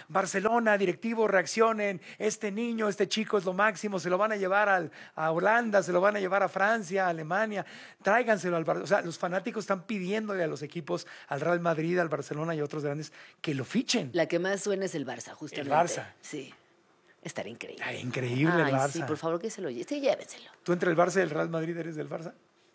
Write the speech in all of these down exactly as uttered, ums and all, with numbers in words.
Barcelona, directivos, reaccionen. Este niño, este chico es lo máximo. Se lo van a llevar al, a Holanda, se lo van a llevar a Francia, a Alemania. Tráiganselo al Barcelona. O sea, los fanáticos están pidiéndole a los equipos, al Real Madrid, al Barcelona y a otros grandes, que lo fichen. La que más suena es el Barça, justamente. El Barça. Sí. Estaría increíble. Ay, increíble Ay, el Barça. sí, por favor que se lo lleve. Sí, llévenselo. ¿Tú entre el Barça y el Real Madrid eres del Barça?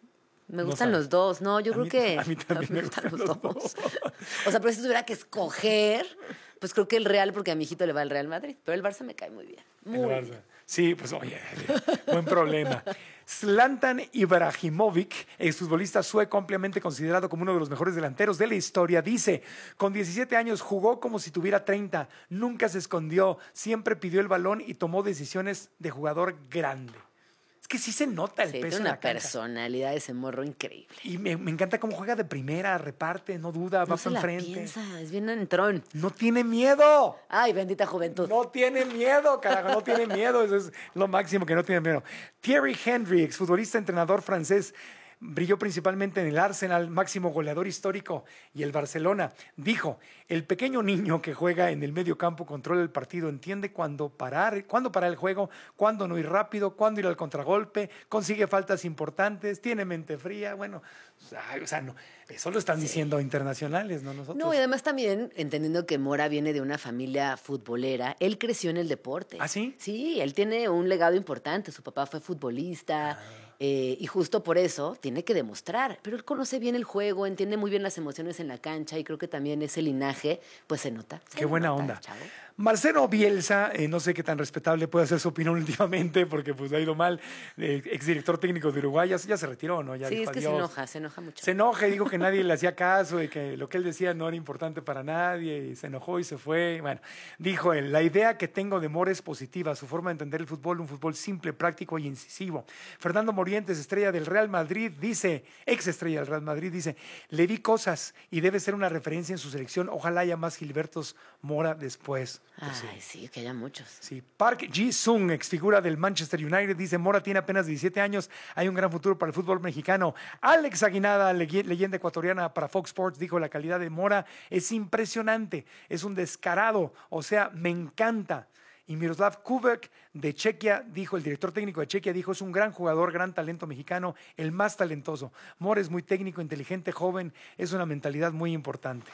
Me No gustan sabes. los dos. No, yo A creo mí- que... a mí también me gustan los dos. O sea, pero si tuviera que escoger, pues creo que el Real, porque a mi hijito le va al Real Madrid. Pero el Barça me cae muy bien. Muy El bien. Barça. Sí, pues oye, buen problema. Zlatan Ibrahimovic, exfutbolista sueco ampliamente considerado como uno de los mejores delanteros de la historia, dice, con diecisiete años jugó como si tuviera treinta, nunca se escondió, siempre pidió el balón y tomó decisiones de jugador grande. Es que sí se nota el Sí, peso tiene en una la cancha. personalidad ese morro increíble. Y me, me encanta cómo juega de primera, reparte, no duda, No va se para la enfrente. piensa, es bien entrón. No tiene miedo. Ay, bendita juventud. No tiene miedo, carajo, no tiene miedo. Eso es lo máximo, que no tiene miedo. Thierry Henry, exfutbolista, entrenador francés, brilló principalmente en el Arsenal, máximo goleador histórico, y el Barcelona. Dijo, el pequeño niño que juega en el medio campo controla el partido, entiende cuándo parar, cuándo parar el juego, cuándo no ir rápido, cuándo ir al contragolpe, consigue faltas importantes, tiene mente fría. Bueno, o sea, o sea, no, eso lo están diciendo internacionales, no nosotros. No, y además también entendiendo que Mora viene de una familia futbolera, él creció en el deporte. ¿Ah, sí? Sí, él tiene un legado importante, su papá fue futbolista, Ah. eh, y justo por eso tiene que demostrar, pero él conoce bien el juego, entiende muy bien las emociones en la cancha y creo que también ese linaje, pues se nota. Se Qué buena nota, onda. chavo. Marcelo Bielsa, eh, no sé qué tan respetable puede ser su opinión últimamente, porque pues ha ido mal, eh, exdirector técnico de Uruguay, ya, ya se retiró, ¿no? Ya Sí, dijo es que se adiós. enoja, se enoja mucho. Se enoja y dijo que nadie le hacía caso y que lo que él decía no era importante para nadie y se enojó y se fue. Bueno, dijo él, la idea que tengo de Mora es positiva, su forma de entender el fútbol, un fútbol simple, práctico y incisivo. Fernando Morientes, estrella del Real Madrid, dice, ex estrella del Real Madrid, dice, le vi cosas y debe ser una referencia en su selección, ojalá haya más Gilbertos Mora después. Pues Ay, sí, que haya muchos. Sí, Park Ji-sung, exfigura del Manchester United, dice, Mora tiene apenas diecisiete años, hay un gran futuro para el fútbol mexicano. Alex Aguinaga, leyenda ecuatoriana para Fox Sports, dijo, la calidad de Mora es impresionante, es un descarado, o sea, me encanta. Y Miroslav Kubek de Chequia, dijo, el director técnico de Chequia, dijo, es un gran jugador, gran talento mexicano, el más talentoso. Mora es muy técnico, inteligente, joven, es una mentalidad muy importante.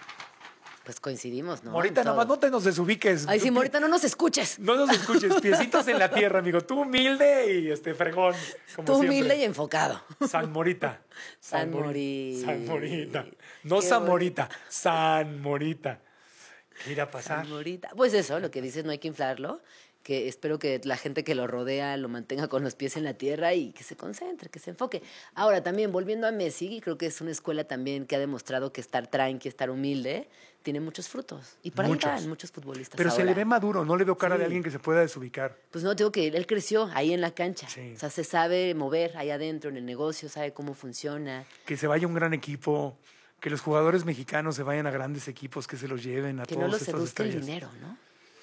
Pues coincidimos, ¿no? Morita, En nada más todo. no te nos desubiques. Ay, sí, Tú- Morita, no nos escuches. No nos escuches, piecitos en la tierra, amigo. Tú humilde y este fregón, como Tú siempre. humilde y enfocado. San Morita. San Mori- Morita. San Morita. No Qué San bonito. Morita, San Morita. ¿Qué irá a pasar? San Morita. Pues eso, lo que dices, no hay que inflarlo. Que espero que la gente que lo rodea lo mantenga con los pies en la tierra y que se concentre, que se enfoque. Ahora, también, volviendo a Messi, creo que es una escuela también que ha demostrado que estar tranqui, estar humilde, tiene muchos frutos. Y para Muchos. ahí van muchos futbolistas Pero se ahora. le ve maduro, no le veo cara Sí. de alguien que se pueda desubicar. Pues no, digo que él creció ahí en la cancha. Sí. O sea, se sabe mover ahí adentro en el negocio, sabe cómo funciona. Que se vaya un gran equipo, que los jugadores mexicanos se vayan a grandes equipos, que se los lleven a Que todos no lo estos seduzca el estrellas. dinero, ¿no?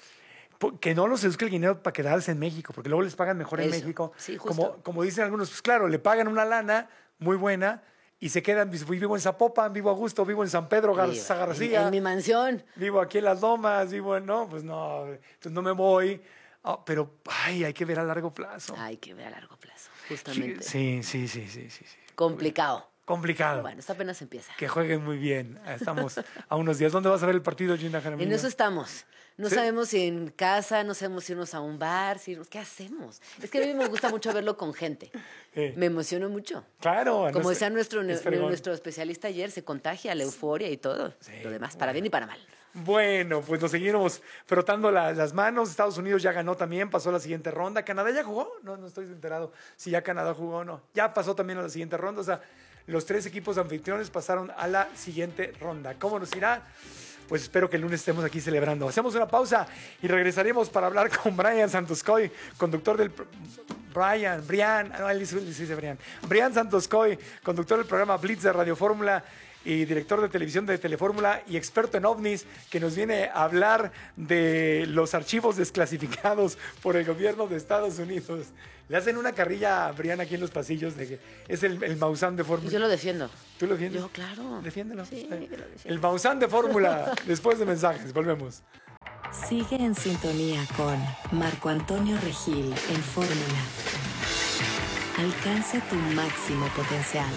Po- Que no los seduzca el dinero para quedarse en México, porque luego les pagan mejor en Eso. México. Sí, justo. como, como dicen algunos, pues claro, le pagan una lana muy buena y se quedan, pues, vivo en Zapopan, vivo a gusto, vivo en San Pedro Garza Viva, García. En, en mi mansión. Vivo aquí en Las Lomas, vivo en, no, pues no, entonces no me voy. Ah, pero, ay, hay que ver a largo plazo. Hay que ver a largo plazo, sí, justamente. sí, sí, sí, sí, sí, sí. Complicado. Complicado. Bueno, esto apenas empieza. Que jueguen muy bien. Estamos a unos días. ¿Dónde vas a ver el partido, Gina Jaramillo? En eso estamos. No ¿Sí? sabemos si en casa, no sabemos si irnos a un bar, si irnos- ¿qué hacemos? Es que a mí me gusta mucho verlo con gente. Sí. Me emociono mucho. Claro. a Como nuestra- decía nuestro, es fregón. nuestro especialista ayer, se contagia la euforia y todo. Lo demás, para bien y para mal. Bueno, pues nos seguimos frotando la- las manos. Estados Unidos ya ganó también, pasó a la siguiente ronda. ¿Canadá ya jugó? No, no estoy enterado si ya Canadá jugó o no. Ya pasó también a la siguiente ronda. O sea, los tres equipos anfitriones pasaron a la siguiente ronda. ¿Cómo nos irá? Pues espero que el lunes estemos aquí celebrando. Hacemos una pausa y regresaremos para hablar con Brian Santoscoy, conductor del... pro- Brian, Brian, no, él dice, él dice Brian. Brian Santoscoy, conductor del programa Blitz de Radio Fórmula y director de televisión de Telefórmula y experto en ovnis, que nos viene a hablar de los archivos desclasificados por el gobierno de Estados Unidos. Le hacen una carrilla a Brian aquí en los pasillos de que es el, el Maussan de Y Fórmula. yo lo defiendo. ¿Tú lo defiendes? Yo, claro. Defiéndelo. Sí, Eh, yo lo defiendo. El Maussan de Fórmula, después de mensajes. Volvemos. Sigue en sintonía con Marco Antonio Regil en Fórmula. Alcanza tu máximo potencial.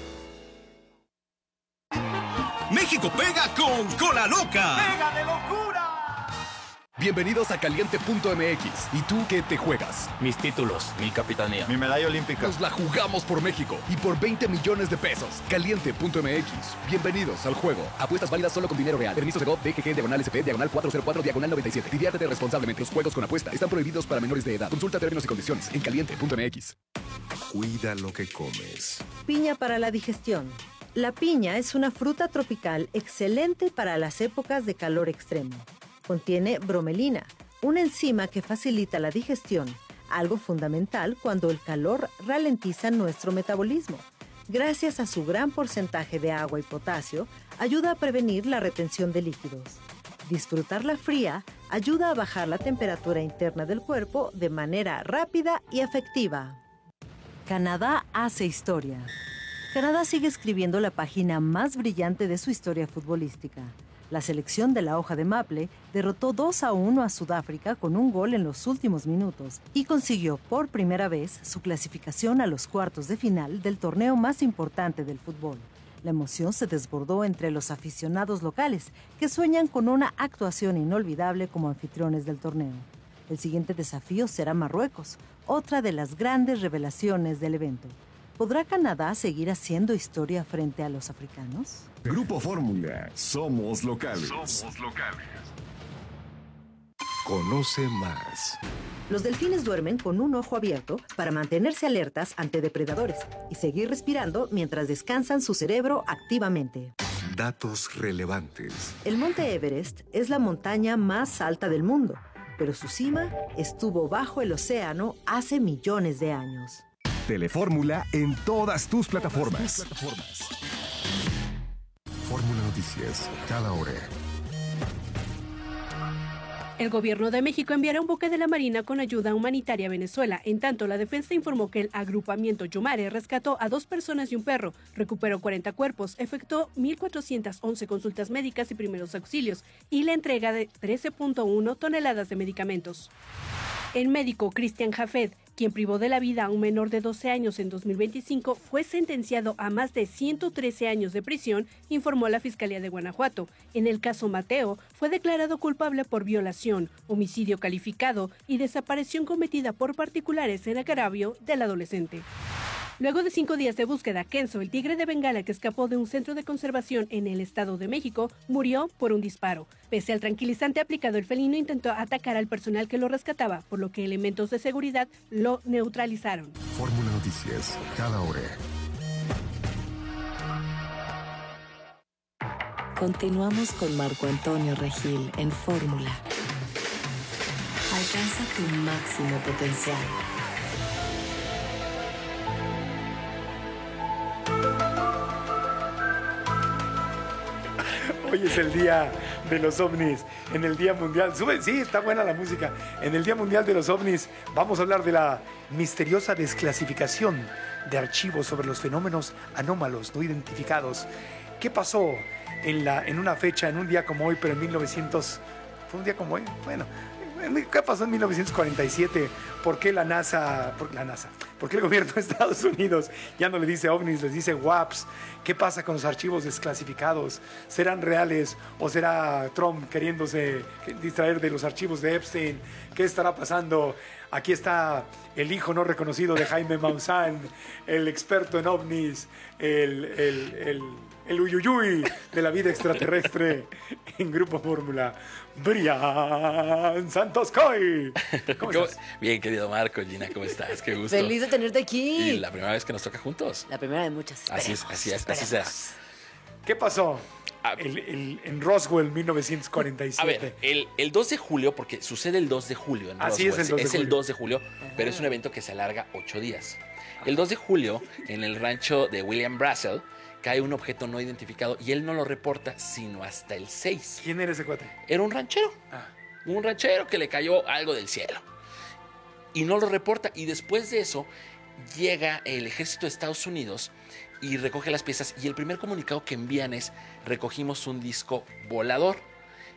México pega con Cola Loca. ¡Pega de locura! Bienvenidos a Caliente punto M X. ¿Y tú qué te juegas? Mis títulos, mi capitanía, mi medalla olímpica. Nos la jugamos por México y por veinte millones de pesos. Caliente punto M X. Bienvenidos al juego. Apuestas válidas solo con dinero real. Permiso de G O V, D G G, diagonal S P, diagonal cuatrocientos cuatro, diagonal noventa y siete. Diviértete responsablemente. Los juegos con apuesta están prohibidos para menores de edad. Consulta términos y condiciones en Caliente punto M X. Cuida lo que comes. Piña para la digestión. La piña es una fruta tropical excelente para las épocas de calor extremo. Contiene bromelina, una enzima que facilita la digestión, algo fundamental cuando el calor ralentiza nuestro metabolismo. Gracias a su gran porcentaje de agua y potasio, ayuda a prevenir la retención de líquidos. Disfrutarla fría ayuda a bajar la temperatura interna del cuerpo de manera rápida y efectiva. Canadá hace historia. Canadá sigue escribiendo la página más brillante de su historia futbolística. La selección de la hoja de maple derrotó dos a uno a Sudáfrica con un gol en los últimos minutos y consiguió por primera vez su clasificación a los cuartos de final del torneo más importante del fútbol. La emoción se desbordó entre los aficionados locales, que sueñan con una actuación inolvidable como anfitriones del torneo. El siguiente desafío será Marruecos, otra de las grandes revelaciones del evento. ¿Podrá Canadá seguir haciendo historia frente a los africanos? Grupo Fórmula. Somos locales. Somos locales. Conoce más. Los delfines duermen con un ojo abierto para mantenerse alertas ante depredadores y seguir respirando mientras descansan su cerebro activamente. Datos relevantes. El monte Everest es la montaña más alta del mundo, pero su cima estuvo bajo el océano hace millones de años. Telefórmula en todas tus plataformas. Fórmula Noticias, cada hora. El gobierno de México enviará un buque de la Marina con ayuda humanitaria a Venezuela. En tanto, la defensa informó que el agrupamiento Yomare rescató a dos personas y un perro, recuperó cuarenta cuerpos, efectuó mil cuatrocientas once consultas médicas y primeros auxilios y la entrega de trece punto uno toneladas de medicamentos. El médico Cristian Jafet, quien privó de la vida a un menor de doce años en dos mil veinticinco, fue sentenciado a más de ciento trece años de prisión, informó la Fiscalía de Guanajuato. En el caso Mateo, fue declarado culpable por violación, homicidio calificado y desaparición cometida por particulares en agravio del adolescente. Luego de cinco días de búsqueda, Kenzo, el tigre de Bengala que escapó de un centro de conservación en el Estado de México, murió por un disparo. Pese al tranquilizante aplicado, el felino intentó atacar al personal que lo rescataba, por lo que elementos de seguridad lo neutralizaron. Fórmula Noticias, cada hora. Continuamos con Marco Antonio Regil en Fórmula. Alcanza tu máximo potencial. Hoy es el día de los ovnis, en el Día Mundial. Sube, sí, está buena la música. En el Día Mundial de los ovnis vamos a hablar de la misteriosa desclasificación de archivos sobre los fenómenos anómalos no identificados. ¿Qué pasó en, la, en una fecha, en un día como hoy, pero en mil novecientos? ¿Fue un día como hoy? Bueno, ¿qué pasó en mil novecientos cuarenta y siete? ¿Por qué la NASA, por la NASA, por qué el gobierno de Estados Unidos ya no le dice ovnis, les dice W A Ps? ¿Qué pasa con los archivos desclasificados? ¿Serán reales o será Trump queriéndose distraer de los archivos de Epstein? ¿Qué estará pasando? Aquí está el hijo no reconocido de Jaime Maussan, el experto en ovnis, el, el, el, el uyuyuy de la vida extraterrestre en Grupo Fórmula, Brian Santos Coy. ¿Cómo estás? Bien, querido Marco, Gina, ¿cómo estás? Qué gusto. Feliz de tenerte aquí. Y la primera vez que nos toca juntos. La primera de muchas. Así es, así es, así será. ¿Qué pasó el, el, en Roswell mil novecientos cuarenta y siete? A ver, el, el dos de julio, porque sucede el dos de julio en Así Roswell. es el dos de es julio. el dos de julio, pero es un evento que se alarga ocho días. El dos de julio, en el rancho de William Brassel, cae un objeto no identificado y él no lo reporta sino hasta el seis. ¿Quién era ese cuate? Era un ranchero. Ah. Un ranchero que le cayó algo del cielo. Y no lo reporta. Y después de eso, llega el ejército de Estados Unidos y recoge las piezas. Y el primer comunicado que envían es: recogimos un disco volador.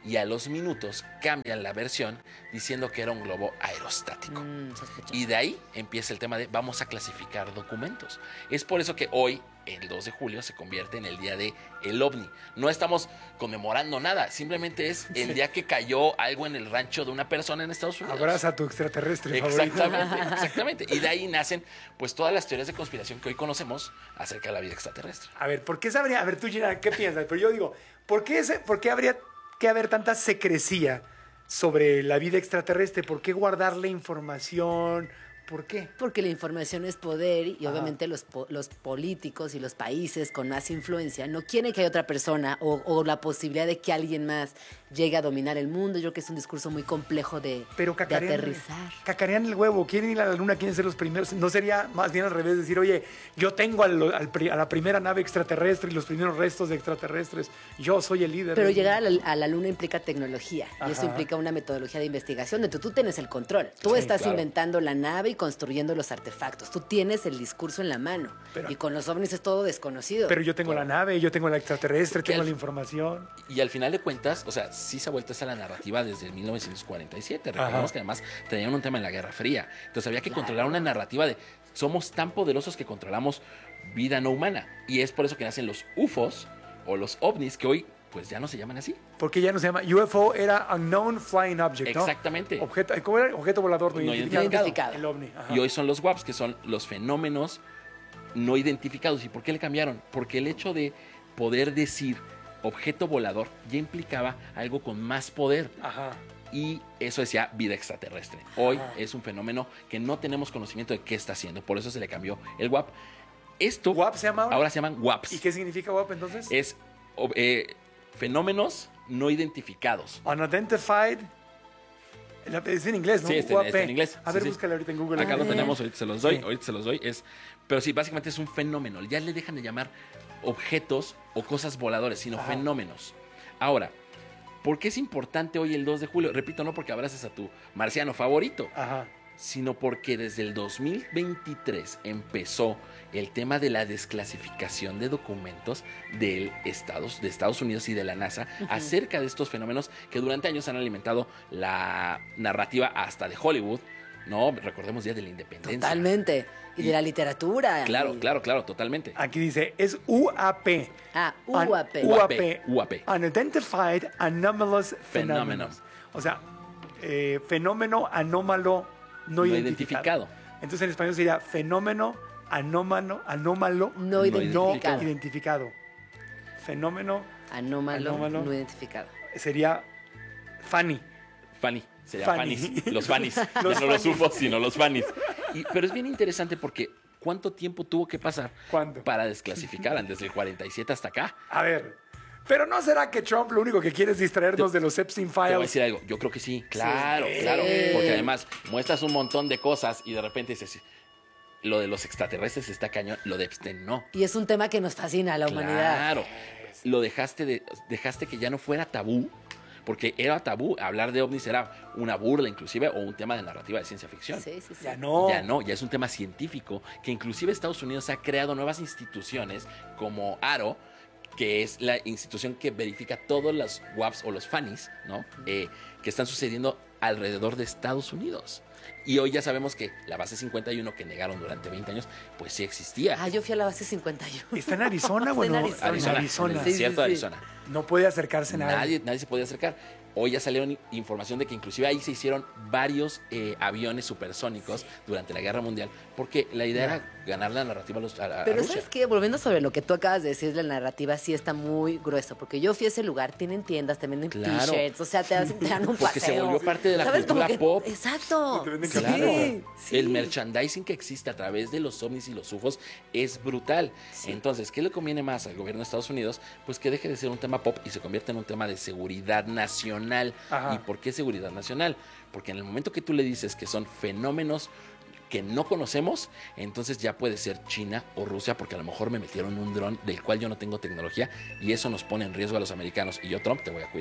y a los minutos cambian la versión diciendo que era un globo aerostático. Mm, sospechoso. Y de ahí empieza el tema de vamos a clasificar documentos. Es por eso que hoy, el dos de julio, se convierte en el día de el OVNI. No estamos conmemorando nada, simplemente es el Sí. día que cayó algo en el rancho de una persona en Estados Unidos. Abraza a tu extraterrestre favorito. Exactamente, exactamente. Y de ahí nacen pues todas las teorías de conspiración que hoy conocemos acerca de la vida extraterrestre. A ver, ¿por qué sabría? A ver, tú, Gina, ¿qué piensas? Pero yo digo, ¿por qué, ese- por qué habría que haber tanta secrecía sobre la vida extraterrestre? ¿Por qué guardarle información? ¿Por qué? Porque la información es poder y Ajá. obviamente los, po- los políticos y los países con más influencia no quieren que haya otra persona o, o la posibilidad de que alguien más llegue a dominar el mundo. Yo creo que es un discurso muy complejo de, Pero de cacarean, aterrizar. cacarean el huevo. Quieren ir a la luna, quieren ser los primeros. ¿No sería más bien al revés? Decir, oye, yo tengo al- al pri- a la primera nave extraterrestre y los primeros restos de extraterrestres. Yo soy el líder. Pero del llegar a mundo. la, a la luna implica tecnología y eso Ajá. implica una metodología de investigación donde tú tienes el control. Tú Sí, estás claro. inventando la nave y construyendo los artefactos. Tú tienes el discurso en la mano. Pero- y con los ovnis es todo desconocido. Pero yo tengo la nave, yo tengo la extraterrestre, Porque tengo al- la información. Y al final de cuentas, o sea, sí se ha vuelto esa la narrativa desde mil novecientos cuarenta y siete. Recordemos Ajá. que además tenían un tema en la Guerra Fría. Entonces había que controlar una narrativa de somos tan poderosos que controlamos vida no humana. Y es por eso que nacen los U F Os o los ovnis, que hoy pues ya no se llaman así. Porque ya no se llama U F O, era Unknown Flying Object, ¿no? Exactamente. Objeto, ¿Cómo era? Objeto volador no, No identificado. identificado. El ovni. Ajá. Y hoy son los W A Ps, que son los fenómenos no identificados. ¿Y por qué le cambiaron? Porque el hecho de poder decir objeto volador ya implicaba algo con más poder. Ajá. Y eso decía vida extraterrestre. Hoy Ajá. es un fenómeno que no tenemos conocimiento de qué está haciendo. Por eso se le cambió el W A P. Esto ¿W A P se llama ahora? ahora se llaman W A Ps. ¿Y qué significa W A P entonces? Es o- eh, fenómenos no identificados. Unidentified. La- Es en inglés, ¿no? Sí, está, U A P. está en inglés. A Sí, ver, sí. búscale ahorita en Google. Acá A lo ver. tenemos, ahorita se los doy, Sí. ahorita se los doy. Es, pero sí, básicamente es un fenómeno. Ya le dejan de llamar objetos o cosas voladores, sino Ajá. fenómenos. Ahora, ¿por qué es importante hoy el dos de julio? Repito, no porque abraces a tu marciano favorito, Ajá. sino porque desde el dos mil veintitrés empezó el tema de la desclasificación de documentos del Estados, de Estados Unidos y de la NASA acerca de estos fenómenos que durante años han alimentado la narrativa hasta de Hollywood, ¿no? Recordemos Día de la Independencia. Totalmente. Y de Y- la literatura. Claro, Y- claro, claro, totalmente. Aquí dice, es U A P. Ah, Un- U A P. U A P. U A P. Unidentified Anomalous Fenómeno. Phenomenon. O sea, eh, fenómeno anómalo no, No identificado. identificado. Entonces en español sería fenómeno anómalo, anómalo No No identificado. identificado. Fenómeno Anómalo, Anómalo. no identificado. sería Fanny. Fanny, sería Fanny. Fanny's, los Fanny's, ya Los no los Fanny's. U F Os, sino los Fanny's. Y- pero es bien interesante porque ¿cuánto tiempo tuvo que pasar ¿Cuánto? para desclasificar? Desde el cuarenta y siete hasta acá. A ver, pero ¿no será que Trump lo único que quiere es distraernos Te- de los Epstein Te voy a Files? decir algo, yo creo que sí, claro, Sí. claro, porque además muestras un montón de cosas y de repente dices, lo de los extraterrestres está cañón, lo de Epstein no. Y es un tema que nos fascina a la humanidad. Claro, lo dejaste de, dejaste que ya no fuera tabú, porque era tabú, hablar de ovnis era una burla inclusive o un tema de narrativa de ciencia ficción. Sí, sí, sí. Ya no. Ya no, ya es un tema científico que inclusive Estados Unidos ha creado nuevas instituciones como ARO, que es la institución que verifica todos los W A Ps o los Fannies, ¿no? Eh, que están sucediendo alrededor de Estados Unidos. Y hoy ya sabemos que la base cincuenta y uno que negaron durante veinte años, pues sí existía. Ah, yo fui a la base cincuenta y uno. ¿Está en Arizona? Está en Bueno, Arizona. Arizona, en Arizona. en el Sí, sí, desierto de sí. Arizona. No puede acercarse nadie. Nadie, nadie se podía acercar. Hoy ya salieron información de que inclusive ahí se hicieron varios eh, aviones supersónicos durante la Guerra Mundial, porque la idea era ganar la narrativa a, los, a, a Pero Rusia. ¿sabes qué? Volviendo sobre lo que tú acabas de decir, la narrativa sí está muy grueso, porque yo fui a ese lugar, tienen tiendas, te venden Claro. t-shirts, o sea, te, hacen- te dan un Porque se paseo. volvió parte de la ¿Sabes? Como cultura que- pop. Exacto. Te venden Sí, camiseta. sí. El merchandising que existe a través de los ovnis y los U F Os es brutal. Entonces, ¿qué le conviene más al gobierno de Estados Unidos? Pues que deje de ser un tema pop y se convierta en un tema de seguridad nacional. Ajá. ¿Y por qué seguridad nacional? Porque en el momento que tú le dices que son fenómenos que no conocemos, entonces ya puede ser China o Rusia, porque a lo mejor me metieron un dron del cual yo no tengo tecnología y eso nos pone en riesgo a los americanos. Y yo, Trump, te voy a cuidar.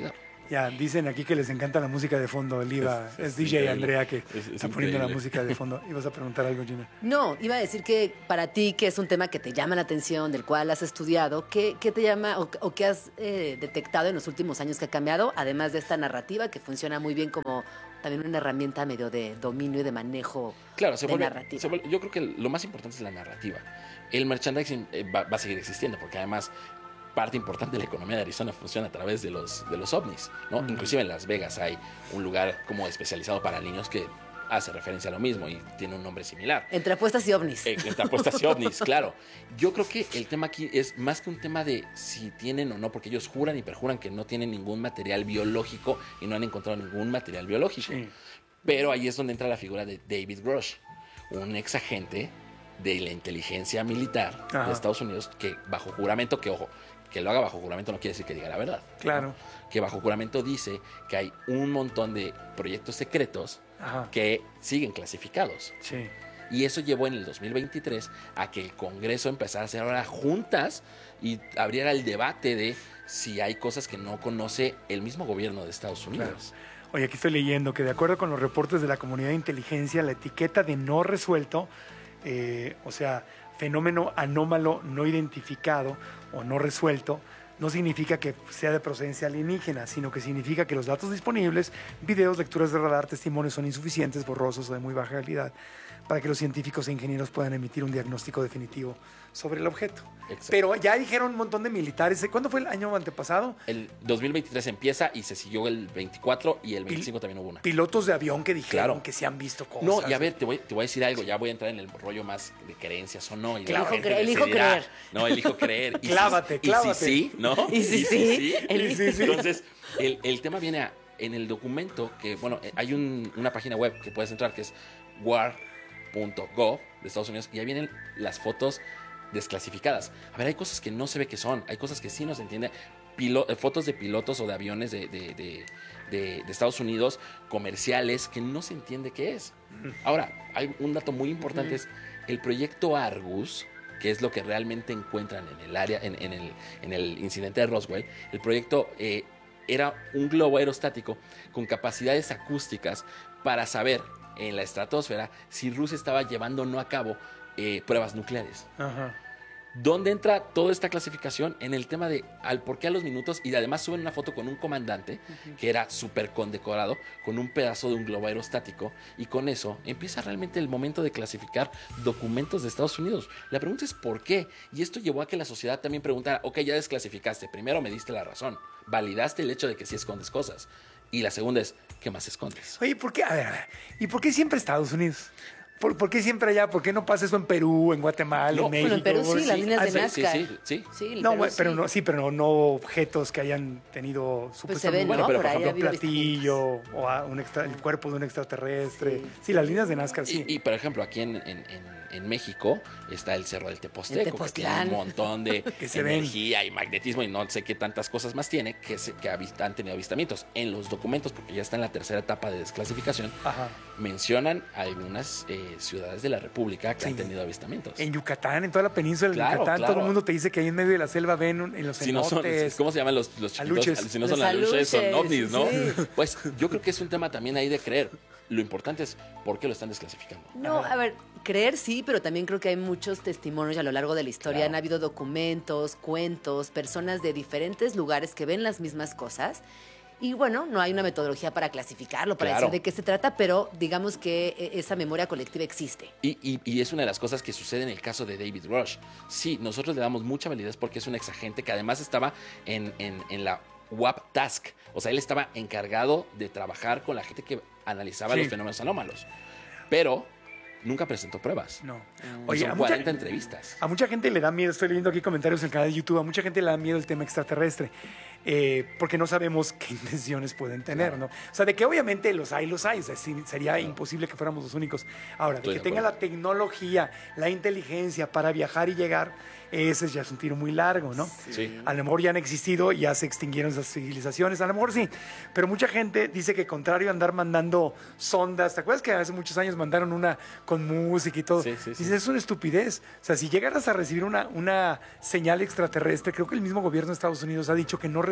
Ya, dicen aquí que les encanta la música de fondo. El IVA Es- es, es D J increíble. Andrea que Es- es está poniendo la increíble. música de fondo. ¿Ibas a preguntar algo, Gina? No, iba a decir que para ti, que es un tema que te llama la atención, del cual has estudiado, ¿qué, qué te llama o, o qué has eh, detectado en los últimos años que ha cambiado, además de esta narrativa que funciona muy bien como también una herramienta medio de dominio y de manejo Claro, se de vuelve, narrativa? se vuelve- yo creo que lo más importante es la narrativa. El merchandising eh, va, va a seguir existiendo porque además parte importante de la economía de Arizona funciona a través de los, de los ovnis, ¿no? Inclusive en Las Vegas hay un lugar como especializado para niños que hace referencia a lo mismo y tiene un nombre similar. Entre apuestas y ovnis. Eh, entre apuestas y ovnis, claro. Yo creo que el tema aquí es más que un tema de si tienen o no, porque ellos juran y perjuran que no tienen ningún material biológico y no han encontrado ningún material biológico. Sí. Pero ahí es donde entra la figura de David Grush, un ex agente de la inteligencia militar Ajá. de Estados Unidos que bajo juramento, que ojo, que lo haga bajo juramento no quiere decir que diga la verdad. Claro. ¿no? Que bajo juramento dice que hay un montón de proyectos secretos Ajá. que siguen clasificados. Sí. Y eso llevó en el dos mil veintitrés a que el Congreso empezara a hacer ahora juntas y abriera el debate de si hay cosas que no conoce el mismo gobierno de Estados Unidos. Oye, aquí estoy leyendo que de acuerdo con los reportes de la comunidad de inteligencia, la etiqueta de no resuelto, eh, o sea, fenómeno anómalo no identificado o no resuelto, no significa que sea de procedencia alienígena, sino que significa que los datos disponibles, videos, lecturas de radar, testimonios son insuficientes, borrosos o de muy baja calidad para que los científicos e ingenieros puedan emitir un diagnóstico definitivo sobre el objeto. Exacto. Pero ya dijeron un montón de militares. ¿Cuándo fue el año antepasado? El dos mil veintitrés empieza y se siguió el veinticuatro y el veinticinco también hubo una. Pilotos de avión que dijeron Claro. que se han visto cosas. No, y a ver, te voy, te voy a decir algo, ya voy a entrar en el rollo más de creencias o no. Y Claro. la gente Elijo cre- elijo decidirá. creer. No, elijo creer. Y si- Clávate, y clávate. si sí, ¿no? Y si sí, el- Y si sí. Entonces, el, el tema viene a, en el documento que, bueno, eh, hay un- una página web que puedes entrar que es war punto gov de Estados Unidos y ahí vienen las fotos desclasificadas. A ver, hay cosas que no se ve que son, hay cosas que sí no se entiende. Pilo- eh, fotos de pilotos o de aviones de, de- de- de- de Estados Unidos comerciales que no se entiende qué es. Ahora, hay un dato muy importante, es el proyecto Argus, que es lo que realmente encuentran en el área, en, en el, en el incidente de Roswell. El proyecto eh, era un globo aerostático con capacidades acústicas para saber en la estratosfera si Rusia estaba llevando o no a cabo eh, pruebas nucleares. Ajá. ¿Dónde entra toda esta clasificación? En el tema de al por qué a los minutos, y además suben una foto con un comandante que era súper condecorado, con un pedazo de un globo aerostático, y con eso empieza realmente el momento de clasificar documentos de Estados Unidos. La pregunta es ¿por qué? Y esto llevó a que la sociedad también preguntara, ok, ya desclasificaste, primero me diste la razón, validaste el hecho de que sí escondes cosas, y la segunda es, ¿qué más escondes? Oye, ¿por qué? A ver, a ver. ¿Y por qué siempre Estados Unidos? ¿Por, por qué siempre allá? ¿Por qué no pasa eso en Perú, en Guatemala, No, en bueno, México? en Perú sí, las líneas Ah, de sí. Nazca. Sí, sí, sí. Sí, el No, Perú bueno, pero sí. no, sí, pero no, no objetos que hayan tenido Pues se ven, supuestamente. ¿no? pero Por por ahí ha ejemplo, habido platillo o a un extra- el cuerpo de un extraterrestre. Sí, las líneas de Nazca, sí. Y, y, por ejemplo, aquí en, en- en- en México está el Cerro del Teposteco, El que tiene Tepoztlán. un montón de Que se ven. energía y magnetismo y no sé qué tantas cosas más tiene que, se, que avist- han tenido avistamientos. En los documentos, porque ya está en la tercera etapa de desclasificación, Ajá. mencionan algunas eh, ciudades de la República que Sí. han tenido avistamientos. En Yucatán, en toda la península de Claro, Yucatán, claro. todo el mundo te dice que ahí en medio de la selva ven un- en los Si no son, cenotes. ¿cómo se llaman los, los chiquitos? Aluches. Si no son Los aluches, son aluches, ovnis, ¿no? sí. Pues yo creo que es un tema también ahí de creer. Lo importante es por qué lo están desclasificando. No, a ver, creer sí, pero también creo que hay muchos testimonios a lo largo de la historia. Claro. Han habido documentos, cuentos, personas de diferentes lugares que ven las mismas cosas. Y bueno, no hay una metodología para clasificarlo, para Claro. decir de qué se trata, pero digamos que eh, esa memoria colectiva existe. Y, y- y es una de las cosas que sucede en el caso de David Rush. Sí, nosotros le damos mucha validez porque es un exagente que además estaba en, en- en la W A P Task. O sea, él estaba encargado de trabajar con la gente que analizaba Sí. los fenómenos anómalos. Pero nunca presentó pruebas. No. Y Oye, son a mucha, cuarenta entrevistas. a mucha gente le da miedo, estoy leyendo aquí comentarios en el canal de YouTube, a mucha gente le da miedo el tema extraterrestre, eh, porque no sabemos qué intenciones pueden tener, ¿no? O sea, de que obviamente los hay, los hay, o sea, sí, sería imposible que fuéramos los únicos. Ahora, de Estoy que de tenga acuerdo. la tecnología, la inteligencia para viajar y llegar, ese ya es un tiro muy largo, ¿no? Sí. A lo mejor ya han existido, ya se extinguieron esas civilizaciones, a lo mejor sí, pero mucha gente dice que contrario a andar mandando sondas, ¿te acuerdas que hace muchos años mandaron una con música y todo? Sí, sí, sí. Dices, es una estupidez. O sea, si llegaras a recibir una, una señal extraterrestre, creo que el mismo gobierno de Estados Unidos ha dicho que no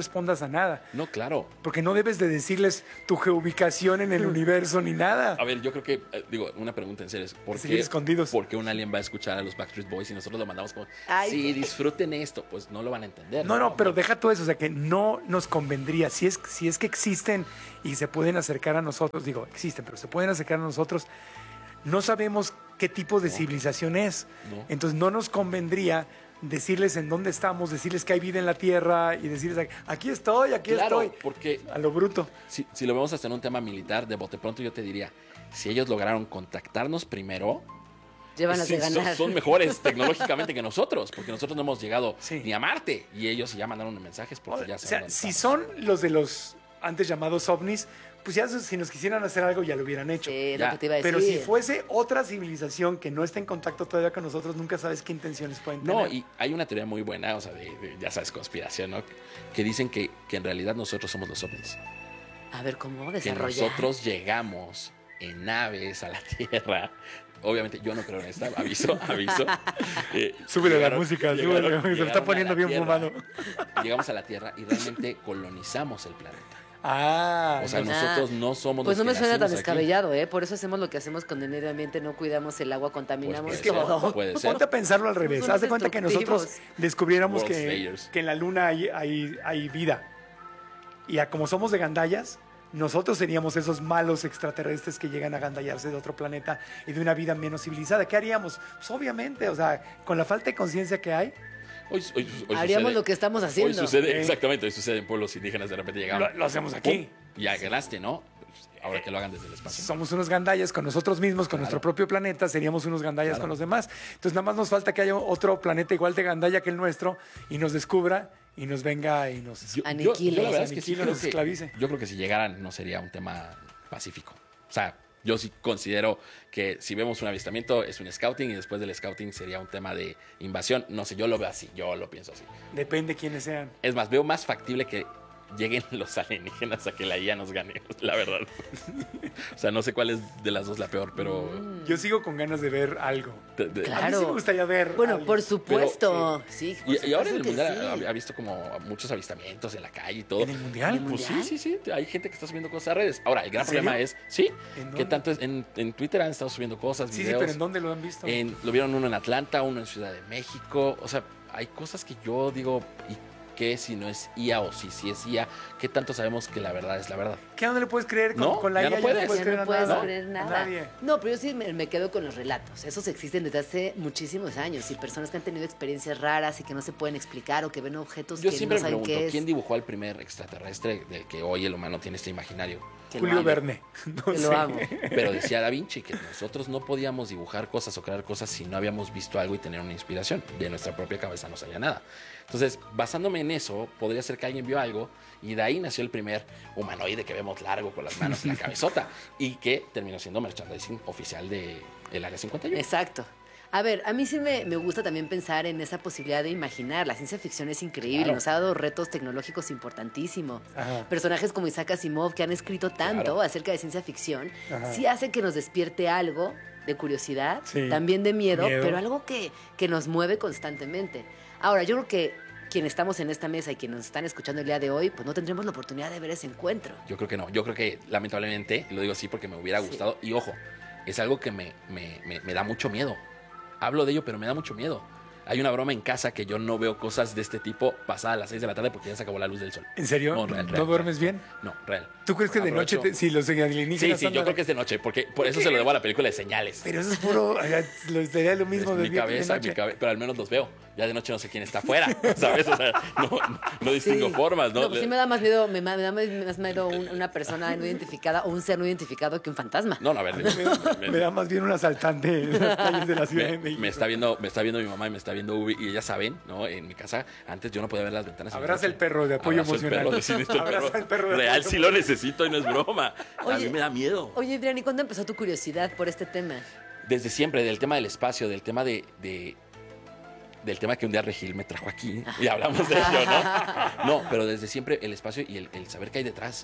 respondas a nada. No, claro. Porque no debes de decirles tu geoubicación en el universo ni nada. A ver, yo creo que, eh, digo, una pregunta en serio es, ¿por Seguir qué, escondidos. ¿por qué un alien va a escuchar a los Backstreet Boys y nosotros lo mandamos como, Ay, sí, sí. disfruten esto? Pues no lo van a entender. No, no, pero deja todo eso, o sea, que no nos convendría. Si es, si es que existen y se pueden acercar a nosotros, digo, existen, pero se pueden acercar a nosotros, no sabemos qué tipo de civilización es. No. Entonces no nos convendría decirles en dónde estamos, decirles que hay vida en la Tierra y decirles, aquí estoy, aquí Claro, estoy. porque A lo bruto. si, si lo vemos hasta en un tema militar, de bote pronto yo te diría, si ellos lograron contactarnos primero, Llévanos sí, de son, ganar. son mejores tecnológicamente que nosotros, porque nosotros no hemos llegado Sí. ni a Marte y ellos ya mandaron mensajes porque ya O se sea, si son los de los antes llamados ovnis, pues ya si nos quisieran hacer algo ya lo hubieran hecho. Sí, es Ya. lo que te iba a decir. Pero si fuese otra civilización que no está en contacto todavía con nosotros, nunca sabes qué intenciones pueden tener. No, y hay una teoría muy buena, o sea, de, de, ya sabes, conspiración, ¿no? Que dicen que, que en realidad nosotros somos los ovnis. A ver, ¿cómo Que desarrollar? nosotros llegamos en naves a la Tierra. Obviamente yo no creo en esta, aviso, aviso. Eh, Súbele la llegaron- música, llegaron- súbele, se me llegaron está a poniendo la bien Tierra, fumado. Llegamos a la Tierra y realmente colonizamos el planeta. Ah, O sea, no. nosotros no somos Pues los no que me suena tan nacimos aquí. descabellado, ¿eh? Por eso hacemos lo que hacemos con el medio ambiente, no cuidamos el agua, contaminamos Pues puede ser, todo. puede ser. Ponte a pensarlo al revés. Somos Haz de cuenta que nosotros destructivos. descubriéramos World que, Slayers. que en la Luna hay, hay, hay vida. Y a como somos de gandallas, nosotros seríamos esos malos extraterrestres que llegan a gandallarse de otro planeta y de una vida menos civilizada. ¿Qué haríamos? Pues obviamente, o sea, con la falta de conciencia que hay, Hoy, hoy- hoy Haríamos sucede- lo que estamos Hoy haciendo. sucede, Eh. exactamente, hoy sucede en pueblos indígenas, de repente llegamos. lo, lo hacemos aquí. Y ya ganaste, ¿no? Pues, ahora que lo hagan desde el espacio. Somos unos gandallas con nosotros mismos, con nuestro propio planeta, seríamos unos gandallas Claro. con los demás. Entonces nada más nos falta que haya otro planeta igual de gandalla que el nuestro y nos descubra y nos venga y nos... Yo, Aniquile. yo- yo la verdad es que sí Aniquile, creo nos que, esclavice. yo creo que si llegaran no sería un tema pacífico. O sea, yo sí considero que si vemos un avistamiento es un scouting y después del scouting sería un tema de invasión. No sé, yo lo veo así, yo lo pienso así. Depende quiénes sean. Es más, veo más factible que lleguen los alienígenas a que la I A nos gane, la verdad. O sea, no sé cuál es de las dos la peor, pero... Yo sigo con ganas de ver algo. de- de- Claro. A mí sí me gustaría ver Bueno, algo. por supuesto. sí, por Y, y ahora en el supuesto que mundial sí. ha, ha visto como muchos avistamientos en la calle y todo. ¿En el mundial? ¿En el Pues sí, mundial? sí, sí. Hay gente que está subiendo cosas a redes. Ahora, el gran ¿En serio? problema es, sí, ¿En que dónde? tanto es, en, en Twitter han estado subiendo cosas, Sí, sí, videos. pero ¿en dónde lo han visto? En- lo vieron uno en Atlanta, uno en Ciudad de México. O sea, hay cosas que yo digo, ¿y qué si no es I A o si sí es I A? ¿Qué tanto sabemos que la verdad es la verdad? ¿Qué no le puedes creer? Con, No, con la ya I A no puedes. no puedes Ya creer no a puedes nada. creer A nada. nadie. No, pero yo sí me, me quedo con los relatos. Esos existen desde hace muchísimos años y personas que han tenido experiencias raras y que no se pueden explicar o que ven objetos Yo que siempre no me saben pregunto, qué es. ¿quién dibujó al primer extraterrestre del que hoy el humano tiene este imaginario? Que lo Julio amo. Verne. No Que sé. lo amo. Pero decía Da Vinci que nosotros no podíamos dibujar cosas o crear cosas si no habíamos visto algo y tener una inspiración. De nuestra propia cabeza no salía nada. Entonces, basándome en eso, podría ser que alguien vio algo y de ahí nació el primer humanoide que vemos largo con las manos y la cabezota y que terminó siendo merchandising oficial de el Área cincuenta y uno. Exacto. A ver, a mí sí me, me gusta también pensar en esa posibilidad de imaginar. La ciencia ficción es increíble, Claro. nos ha dado retos tecnológicos importantísimos. Ajá. Personajes como Isaac Asimov, que han escrito tanto Claro. acerca de ciencia ficción, Ajá. sí hacen que nos despierte algo de curiosidad, Sí. también de miedo, Miedo. pero algo que, que nos mueve constantemente. Ahora, yo creo que quienes estamos en esta mesa y quienes nos están escuchando el día de hoy, pues no tendremos la oportunidad de ver ese encuentro. Yo creo que no. Yo creo que lamentablemente, y lo digo así porque me hubiera Sí. gustado, y ojo, es algo que me, me, me, me da mucho miedo. Hablo de ello, pero me da mucho miedo. Hay una broma en casa que yo no veo cosas de este tipo pasadas a las seis de la tarde porque ya se acabó la luz del sol. ¿En serio? No, real, ¿No real, duermes real. bien? No, real. ¿Tú crees que de noche, Aprovecho. te- si los alienígenas Sí, sí, están yo de- creo que es de noche, porque por eso se lo debo a la película de Señales. Pero eso es puro... lo- Sería lo mismo Es de mi día que de cabeza, noche. mi cabe- pero al menos los veo. Ya de noche no sé quién está afuera, ¿sabes? O sea, no, no, no distingo Sí. formas, ¿no? No, pues sí me da más miedo, me, ma- me da más más miedo un- una persona no identificada o un ser no identificado que un fantasma. No, no, a ver. Me, me- me da más bien un asaltante en las calles de la Ciudad de Me, México. me está viendo, me está viendo mi mamá y me está viendo Ubi y ellas saben, ¿no? En mi casa antes yo no podía ver las ventanas. en la Abraza noche. el perro de apoyo Abrazo el emocional. perro, sí, necesito el Abraza perro. el perro de Real, apoyo sí lo necesito y no es broma. a Oye. mí me da miedo. Oye, Adrián, ¿y cuándo empezó tu curiosidad por este tema? Desde siempre, del tema del espacio, del tema de, de- del tema que un día Regil me trajo aquí y hablamos de ello, ¿no? No, pero desde siempre el espacio y el, el saber qué hay detrás.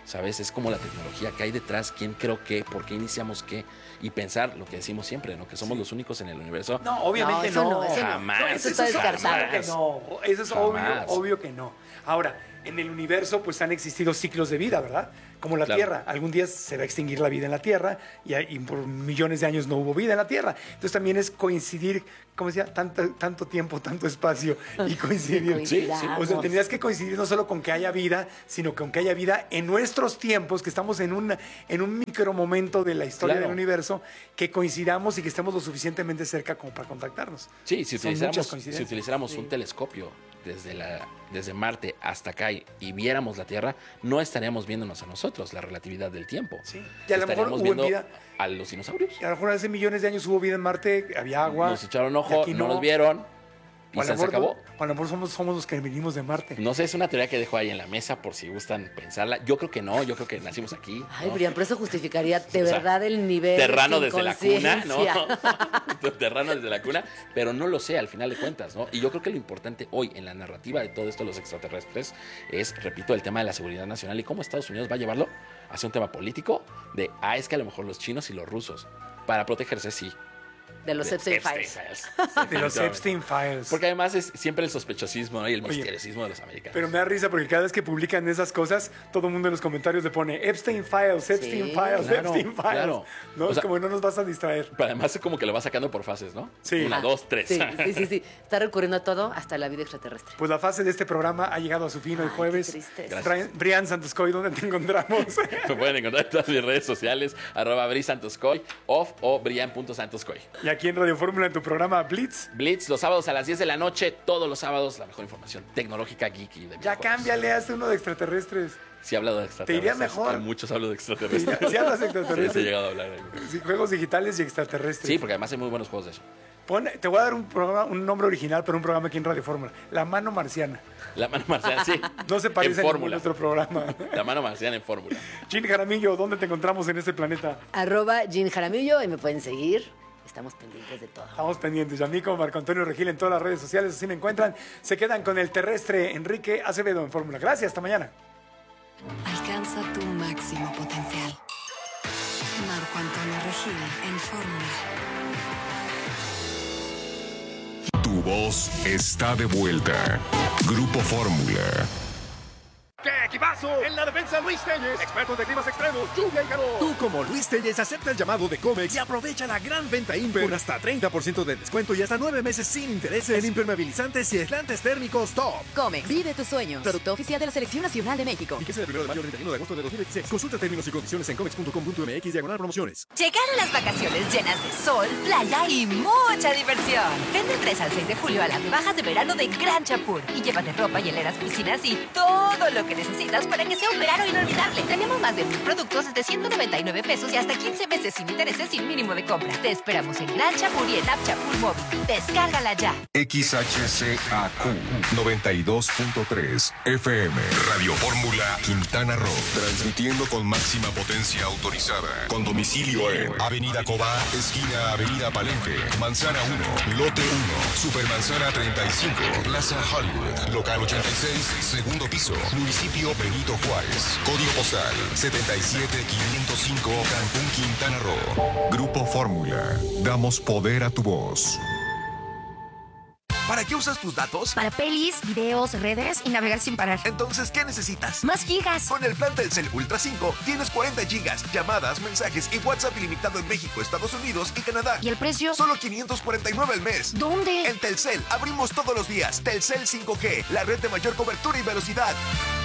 ¿sabes? Es como la tecnología que hay detrás, quién creo qué, por qué iniciamos qué, y pensar lo que decimos siempre, ¿no? Que somos sí. los únicos en el universo. No, obviamente no. no. Eso no, jamás. no, eso está descartado. Que no, eso es obvio, obvio que no. Ahora, en el universo pues han existido ciclos de vida, ¿verdad? Como la claro. Tierra. Algún día se va a extinguir la vida en la Tierra y, y por millones de años no hubo vida en la Tierra. Entonces también es coincidir, como decía, tanto, tanto tiempo, tanto espacio y coincidir. Sí, sí. O sea, tendrías que coincidir no solo con que haya vida, sino con que haya vida en nuestros tiempos, que estamos en un, en un micro momento de la historia Claro. del universo, que coincidamos y que estemos lo suficientemente cerca como para contactarnos. Sí, si Son utilizáramos, muchas si coincidencias. utilizáramos Sí. un telescopio desde, la, desde Marte hasta acá y, y viéramos la Tierra, no estaríamos viéndonos a nosotros, la relatividad del tiempo. Sí. Y a lo mejor estaríamos hubo viendo vida. a los dinosaurios. Y a lo mejor hace millones de años hubo vida en Marte, había agua. Nos echaron y ojo, aquí no nos vieron y O a se lo mejor, acabó. o a lo mejor somos, somos los que venimos de Marte. No sé, es una teoría que dejo ahí en la mesa por si gustan pensarla. Yo creo que no, yo creo que nacimos aquí. Ay, ¿no? Brian, pero eso justificaría de O sea, verdad el nivel Terrano sin desde la cuna, ¿no? conciencia. Terrano desde la cuna, pero no lo sé al final de cuentas, ¿no? Y yo creo que lo importante hoy en la narrativa de todo esto de los extraterrestres es, repito, el tema de la seguridad nacional y cómo Estados Unidos va a llevarlo hacia un tema político de, ah, es que a lo mejor los chinos y los rusos, para protegerse, sí. De los de Epstein Epstein Files. Files. De los Epstein Files. Porque además es siempre el sospechosismo, ¿no? Y el Oye, misteriosismo de los americanos. Pero me da risa porque cada vez que publican esas cosas, todo el mundo en los comentarios le pone Epstein Files, Epstein Sí, Files, claro, Epstein Files. claro. No, O es sea, como no nos vas a distraer. Pero además es como que lo va sacando por fases, ¿no? Sí. Una, Ah, dos, tres. Sí, sí, sí, sí. Está recurriendo a todo, hasta la vida extraterrestre. Pues la fase de este programa ha llegado a su fin hoy Ay, qué jueves. tristeza. Brian, Brian Santoscoy, ¿dónde te encontramos? Me pueden encontrar en todas mis redes sociales, arroba brisantoscoy, off o brian.santoscoy. Y aquí en Radio Fórmula, en tu programa Blitz. Blitz, los sábados a las diez de la noche, todos los sábados, la mejor información tecnológica, geeky de Ya videojuegos. cámbiale, hazte uno de extraterrestres. Sí he hablado de extraterrestres. Te iría mejor. Hay muchos hablo de extraterrestres. Sí, hablas de Sí, sí he extraterrestres. llegado a hablar. ahí. Sí, juegos digitales y extraterrestres. Sí, porque además hay muy buenos juegos de eso. Pon- te voy a dar un programa, un nombre original para un programa aquí en Radio Fórmula. La mano marciana. La mano marciana, sí. No se parece a en ningún fórmula. otro programa. La mano marciana en fórmula. Gin Jaramillo, ¿dónde te encontramos en este planeta? Arroba Gin Jaramillo y me pueden seguir. Estamos pendientes de todo. Estamos pendientes. Y a mí como Marco Antonio Regil en todas las redes sociales, así me encuentran. Se quedan con el terrestre Enrique Acevedo en Fórmula. Gracias, hasta mañana. Alcanza tu máximo potencial. Marco Antonio Regil en Fórmula. Tu voz está de vuelta. Grupo Fórmula. ¡Qué equipazo! En la defensa Luis Telles, expertos de climas extremos, lluvia y calor. Tú como Luis Telles acepta el llamado de Comex y aprovecha la gran venta Imper con hasta treinta por ciento de descuento y hasta nueve meses sin intereses en impermeabilizantes y aislantes térmicos top. Comex, vive tus sueños. Producto oficial de la Selección Nacional de México. Fíjese del primero de mayo al treinta y uno de agosto de dos mil veintiséis. Consulta términos y condiciones en comex punto com punto m x diagonal promociones. Llegaron las vacaciones llenas de sol, playa y mucha diversión. Ven del tres al seis de julio a las rebajas de verano de Gran Chapur y llévate ropa, hieleras, piscinas y todo lo que necesitas para que sea un verano inolvidable. Tenemos más de mil productos desde ciento noventa y nueve pesos y hasta quince meses sin intereses sin mínimo de compra. Te esperamos en Gran Chapur y en App Chapur Móvil. Descárgala ya. X H C A Q noventa y dos punto tres F M. Radio Fórmula Quintana Roo. Transmitiendo con máxima potencia autorizada. Con domicilio en Avenida Cobá, esquina Avenida Palenque, Manzana uno, Lote uno, Supermanzana treinta y cinco, Plaza Hollywood, Local ochenta y seis, segundo piso, Municipio Benito Juárez. Código postal setenta y siete quinientos cinco, Cancún, Quintana Roo. Grupo Fórmula. Damos poder a tu voz. ¿Para qué usas tus datos? Para pelis, videos, redes y navegar sin parar. Entonces, ¿qué necesitas? ¡Más gigas! Con el plan Telcel Ultra cinco tienes cuarenta gigas, llamadas, mensajes y WhatsApp ilimitado en México, Estados Unidos y Canadá. ¿Y el precio? Solo quinientos cuarenta y nueve al mes. ¿Dónde? En Telcel, abrimos todos los días. Telcel cinco G, la red de mayor cobertura y velocidad.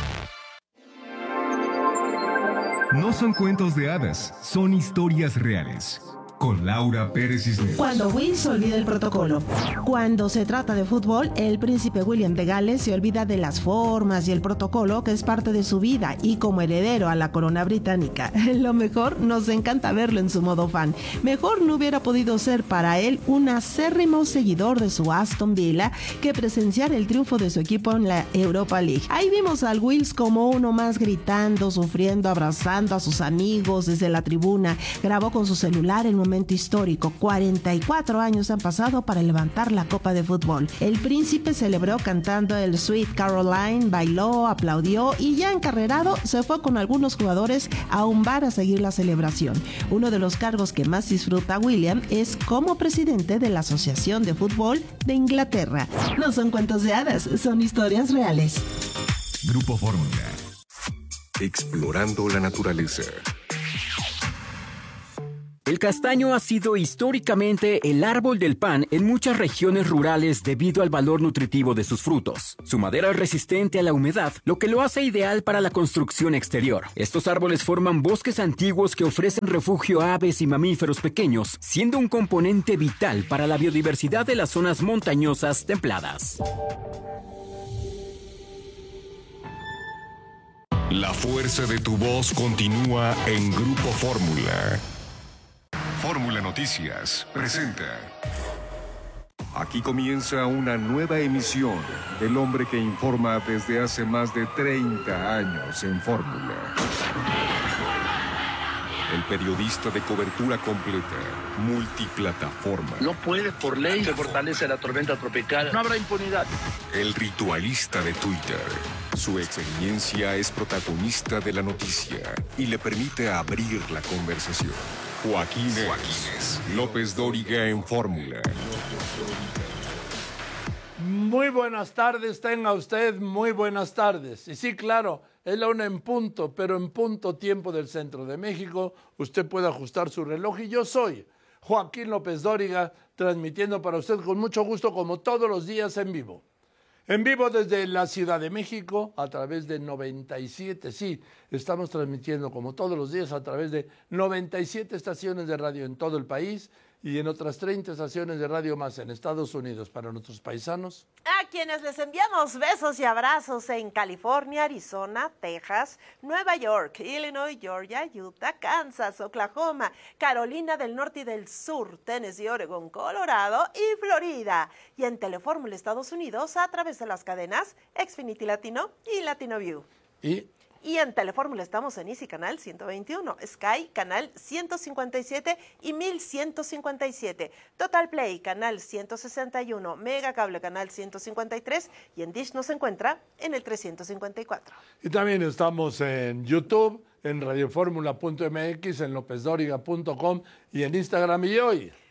No son cuentos de hadas, son historias reales. Con Laura Pérez Cisneros. Cuando Will se olvida el protocolo. Cuando se trata de fútbol, el príncipe William de Gales se olvida de las formas y el protocolo que es parte de su vida y como heredero a la corona británica. Lo mejor, nos encanta verlo en su modo fan. Mejor no hubiera podido ser para él un acérrimo seguidor de su Aston Villa que presenciar el triunfo de su equipo en la Europa League. Ahí vimos al Wills como uno más gritando, sufriendo, abrazando a sus amigos desde la tribuna. Grabó con su celular el momento momento histórico. cuarenta y cuatro años han pasado para levantar la Copa de Fútbol. El príncipe celebró cantando el Sweet Caroline, bailó, aplaudió y ya encarrerado se fue con algunos jugadores a un bar a seguir la celebración. Uno de los cargos que más disfruta William es como presidente de la Asociación de Fútbol de Inglaterra. No son cuentos de hadas, son historias reales. Grupo Fórmula. Explorando la naturaleza. El castaño ha sido históricamente el árbol del pan en muchas regiones rurales debido al valor nutritivo de sus frutos. Su madera es resistente a la humedad, lo que lo hace ideal para la construcción exterior. Estos árboles forman bosques antiguos que ofrecen refugio a aves y mamíferos pequeños, siendo un componente vital para la biodiversidad de las zonas montañosas templadas. La fuerza de tu voz continúa en Grupo Fórmula. Fórmula Noticias presenta. Aquí comienza una nueva emisión del hombre que informa desde hace más de treinta años en Fórmula. El periodista de cobertura completa, multiplataforma. No puede, por ley, se fortalece la tormenta tropical. No habrá impunidad. El ritualista de Twitter. Su experiencia es protagonista de la noticia y le permite abrir la conversación. Joaquín Joaquínez López Dóriga en Fórmula. Muy buenas tardes, tenga usted muy buenas tardes. Y sí, claro, es la una en punto, pero en punto tiempo del centro de México. Usted puede ajustar su reloj y yo soy Joaquín López Dóriga, transmitiendo para usted con mucho gusto como todos los días en vivo. En vivo desde la Ciudad de México a través de noventa y siete, sí, estamos transmitiendo como todos los días a través de noventa y siete estaciones de radio en todo el país y en otras treinta estaciones de radio más en Estados Unidos para nuestros paisanos. A quienes les enviamos besos y abrazos en California, Arizona, Texas, Nueva York, Illinois, Georgia, Utah, Kansas, Oklahoma, Carolina del Norte y del Sur, Tennessee, Oregon, Colorado y Florida. Y en Telefórmula Estados Unidos a través de las cadenas Xfinity Latino y Latino View. Y... Y en Telefórmula estamos en Easy Canal ciento veintiuno, Sky Canal ciento cincuenta y siete y mil ciento cincuenta y siete, Total Play Canal ciento sesenta y uno, Mega Cable Canal ciento cincuenta y tres y en Dish nos encuentra en el trescientos cincuenta y cuatro. Y también estamos en YouTube, en radioformula punto m x, en lópezdóriga punto com y en Instagram y hoy.